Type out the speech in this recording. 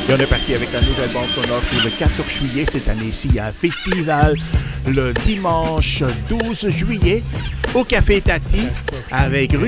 Et on est parti avec la nouvelle bande sonore pour le 14 juillet. Cette année-ci, il y a un festival le dimanche 12 juillet au Café Tati avec Rudy